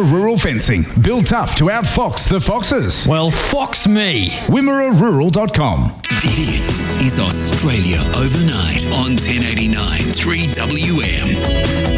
Wimmera Rural Fencing, built tough to outfox the foxes. Well, fox me. WimmeraRural.com. This is Australia Overnight on 1089 3WM.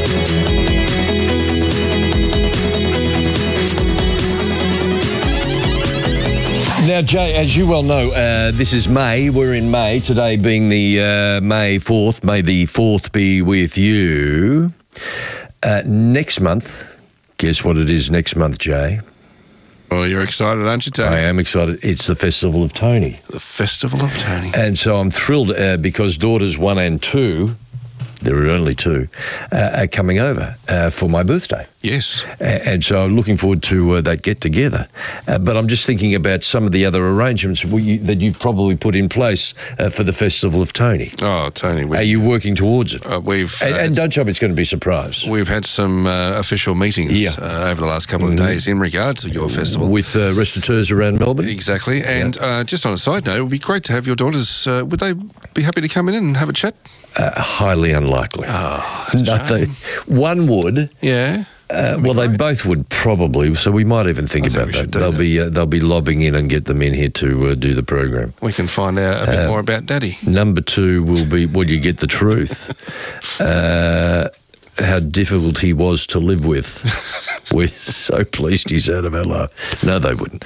Now, Jay, as you well know, this is May. We're in May, today being the May 4th. May the 4th be with you. Next month, guess what it is next month, Jay? Well, you're excited, aren't you, Tony? I am excited. It's the Festival of Tony. The Festival of Tony. And so I'm thrilled because daughters 1 and 2, there are only 2, are coming over for my birthday. Yes. And so I'm looking forward to that get-together. But I'm just thinking about some of the other arrangements that you've probably put in place for the Festival of Tony. Oh, Tony. Are you working towards it? And don't tell me it's going to be a surprise. We've had some official meetings over the last couple of days in regards to your festival. With restaurateurs around Melbourne? Exactly. And just on a side note, it would be great to have your daughters. Would they be happy to come in and have a chat? Highly unlikely. Oh, that's a shame. One would. Yeah. Well, they both would probably, so we might even think about that. They'll be lobbing in and get them in here to do the program. We can find out a bit more about Daddy. Number 2 will be, well, you get the truth. How difficult he was to live with. We're so pleased he's out of our life. No, they wouldn't.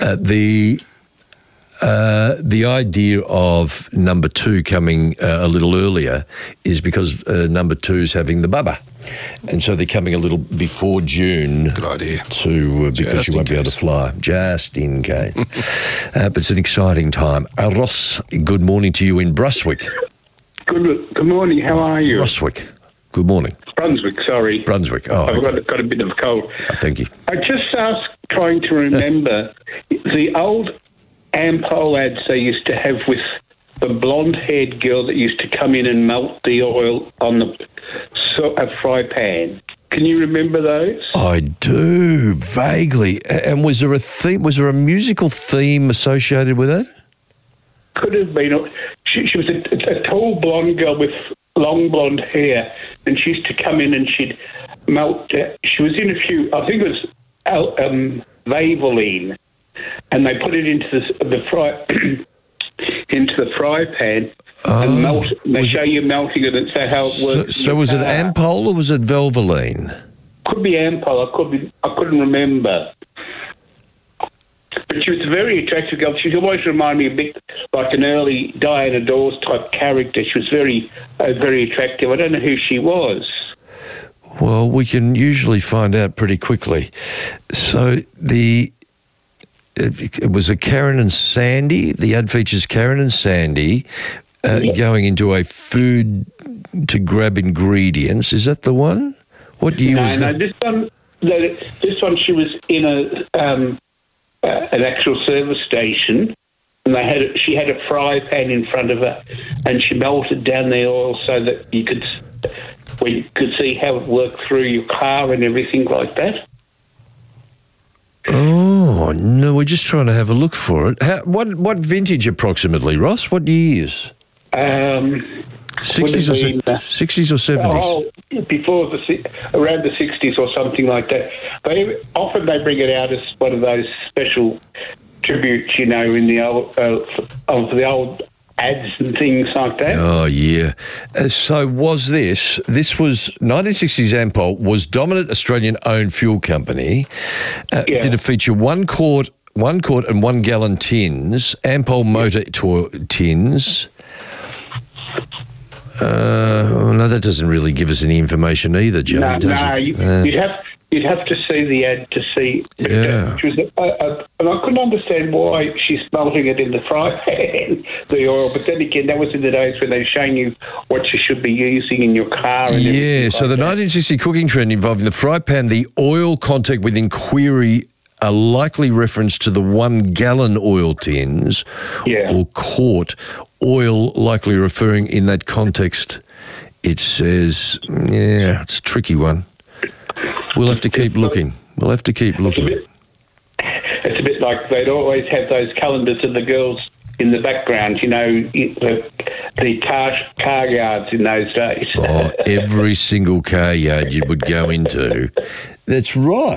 The idea of number 2 coming a little earlier is because number 2's having the bubba. And so they're coming a little before June. Good idea. Because you won't be able to fly, just in case. But it's an exciting time. Ross, good morning to you in Brunswick. Good morning. How are you? Brunswick. Good morning. Brunswick, sorry. Brunswick. Oh, I've got a bit of a cold. Thank you. I just trying to remember the old Ampol ads they used to have with the blonde-haired girl that used to come in and melt the oil on a fry pan. Can you remember those? I do, vaguely. And was there a theme? Was there a musical theme associated with it? Could have been. She was a tall blonde girl with long blonde hair, and she used to come in and she'd melt. She was in a few. I think it was Vaseline, and they put it into the fry pan. And melt. They show you melting it and say how it works. So was it Ampol or was it Valvoline? Could be Ampol. I couldn't remember. But she was a very attractive girl. She always reminded me a bit like an early Diana Dawes type character. She was very attractive. I don't know who she was. Well, we can usually find out pretty quickly. So it was a Karen and Sandy. The ad features Karen and Sandy going into a food to grab ingredients. Is that the one? What year was that? This one she was in an actual service station, and she had a fry pan in front of her, and she melted down the oil so that you could see how it worked through your car and everything like that. Oh, no, we're just trying to have a look for it. What vintage approximately, Ross? What years? 60s or 70s? Oh, around the 60s or something like that. Often they bring it out as one of those special tributes, in the old of the old ads and things like that. Oh, yeah. So was this was 1960s Ampol was dominant Australian-owned fuel company. Did it feature 1 quart and 1 gallon tins, Ampol motor tins. No, that doesn't really give us any information either, Joe. You'd have to see the ad to see. Yeah. And I couldn't understand why she's melting it in the fry pan, the oil. But then again, that was in the days when they were showing you what you should be using in your car. And so the 1960 cooking trend involving the fry pan, the oil contact with inquiry, a likely reference to the 1 gallon oil tins or quart oil, likely referring in that context. It says, it's a tricky one. We'll have to keep looking. It's a bit like they'd always have those calendars of the girls in the background, the car yards in those days. Every single car yard you would go into. That's right.